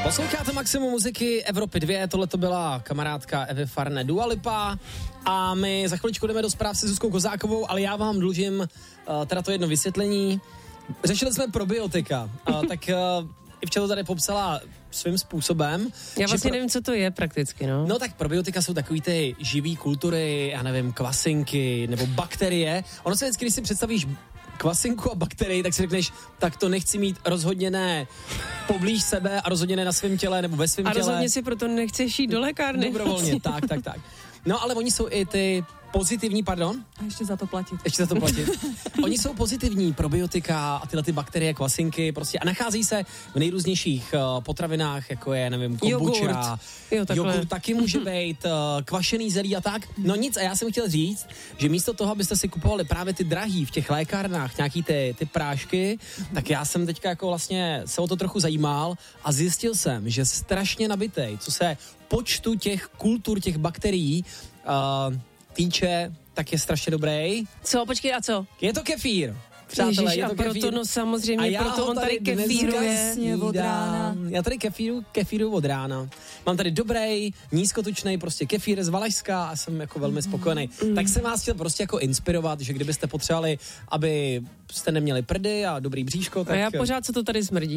Posloucháte Maximum muziky Evropy 2, tohle to byla kamarádka Evy Farné Dua Lipa a my za chviličku jdeme do zpráv se Zuzkou Kozákovou, ale já vám dlužím teda to jedno vysvětlení. Řešili jsme probiotika, tak Ivča to tady popsala svým způsobem. Já vlastně nevím, co to je prakticky, no. No tak probiotika jsou takový ty živý kultury, já nevím, kvasinky nebo bakterie. Ono se vždycky, když si představíš kvasinku a bakterii, tak si řekneš, tak to nechci mít rozhodně ne poblíž sebe a rozhodně ne na svém těle nebo ve svém těle. A rozhodně si proto nechceš jít do lékárny. Dobrovolně, tak. No ale oni jsou i ty pozitivní, pardon? A ještě za to platit. Oni jsou pozitivní probiotika a tyhle ty bakterie, kvasinky prostě a nachází se v nejrůznějších potravinách, jako je, nevím, kombucha. Jogurt taky může být, kvašený zelí a tak. No nic, a já jsem chtěl říct, že místo toho, abyste si kupovali právě ty drahý v těch lékárnách, nějaký ty prášky, tak já jsem teďka jako vlastně se o to trochu zajímal a zjistil jsem, že strašně nabitej, co se počtu těch kultur, těch bakterií týče, tak je strašně dobrý. Co? Počkej, a co? Je to kefír. Přátelé, Ježiš, je to kefír. Proto, no samozřejmě, proto on tady kefíruje. Od rána. Já tady kefíru od rána. Mám tady dobrý, nízkotučný prostě kefír z Valašska a jsem jako velmi spokojený. Tak jsem vás chtěl prostě jako inspirovat, že kdybyste potřebovali, aby jste neměli prdy a dobrý bříško, tak... A já pořád, co to tady smrdí.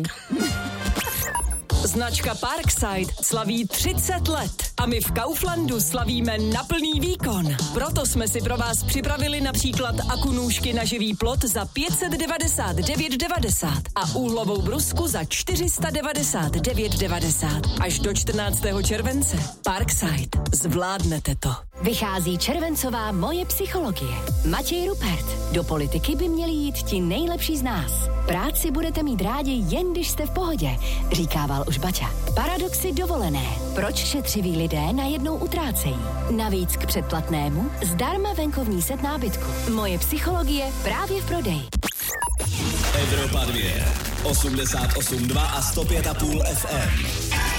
Značka Parkside slaví 30 let a my v Kauflandu slavíme na plný výkon. Proto jsme si pro vás připravili například akunůžky na živý plot za 599,90 a úhlovou brusku za 499,90. Až do 14. července. Parkside. Zvládnete to. Vychází červencová Moje psychologie. Matěj Rupert. Do politiky by měli jít ti nejlepší z nás. Práci budete mít rádi jen když jste v pohodě, říkával už Baťa. Paradoxy dovolené. Proč šetřiví lidé najednou utrácejí? Navíc k předplatnému zdarma venkovní set nábytku. Moje psychologie právě v prodeji. Evropa 2, 88,2 a 105,5 FM.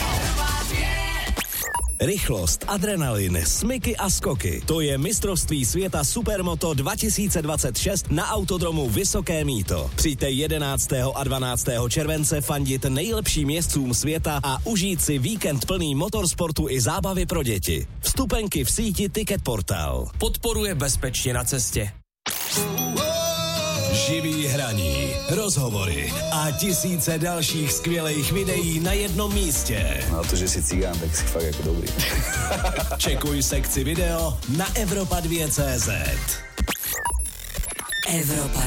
Rychlost, adrenalin, smyky a skoky. To je mistrovství světa Supermoto 2026 na autodromu Vysoké Mýto. Přijďte 11. a 12. července fandit nejlepším jezdcům světa a užít si víkend plný motorsportu i zábavy pro děti. Vstupenky v síti Ticket Portal. Podporuje bezpečně na cestě. Živý hraní, rozhovory a tisíce dalších skvělých videí na jednom místě. No to, že si cigán, tak si fakt jako dobrý. Čekuj sekci video na Evropa2.cz. Evropa